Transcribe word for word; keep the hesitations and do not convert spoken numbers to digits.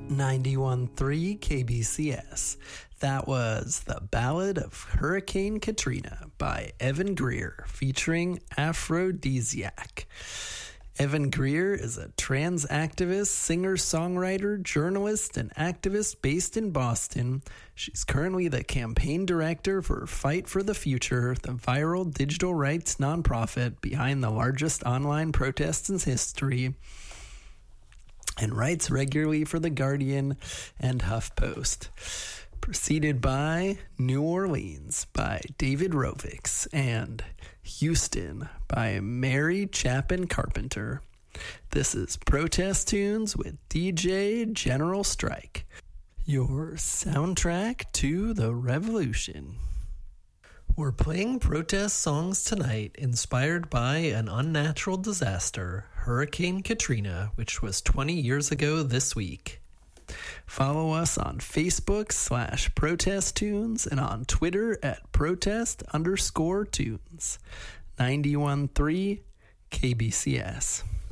ninety-one point three K B C S. That was The Ballad of Hurricane Katrina by Evan Greer featuring Aphrodisiac. Evan Greer is a trans activist, singer-songwriter, journalist, and activist based in Boston. She's currently the campaign director for Fight for the Future, the viral digital rights nonprofit behind the largest online protests in history, and writes regularly for The Guardian and HuffPost. Preceded by New Orleans by David Rovics and Houston by Mary Chapin Carpenter. This is Protest Tunes with D J General Strike, your soundtrack to the revolution. We're playing protest songs tonight inspired by an unnatural disaster, Hurricane Katrina, which was twenty years ago this week. Follow us on Facebook slash Protest Tunes and on Twitter at protest underscore tunes. ninety-one point three K B C S.